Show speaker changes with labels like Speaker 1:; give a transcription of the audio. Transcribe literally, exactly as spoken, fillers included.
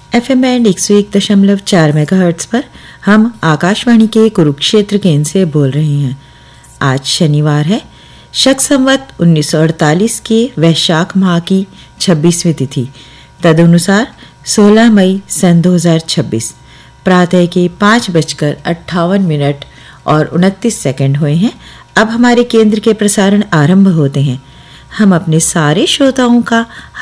Speaker 1: F M band एक सौ एक दशमलव चार मेगाहर्ट्ज पर हम आकाशवाणी के कुरुक्षेत्र केंद्र से बोल रहे हैं। आज शनिवार है, शक संवत उन्नीस सौ अड़तालीस के वैशाख माह की छब्बीसवीं तिथि, तदनुसार सोलह मई सन दो हज़ार छब्बीस। प्रातः के पाँच बजकर अट्ठावन मिनट और उनतीस सेकंड हुए हैं। अब हमारे केंद्र के प्रसारण आरंभ होते हैं। हम अपने सारे श्रोताओं का